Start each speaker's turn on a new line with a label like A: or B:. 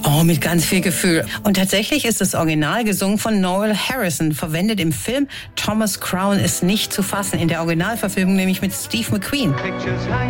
A: Oh, mit ganz viel Gefühl. Und tatsächlich ist das Original gesungen von Noel Harrison, verwendet im Film. Thomas Crown ist nicht zu fassen, in der Originalverfilmung nämlich mit Steve McQueen.